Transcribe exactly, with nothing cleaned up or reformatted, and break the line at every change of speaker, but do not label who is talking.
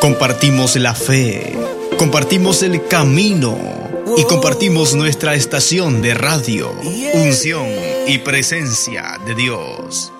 Compartimos la fe, compartimos el camino y compartimos nuestra estación de radio, unción y presencia de Dios.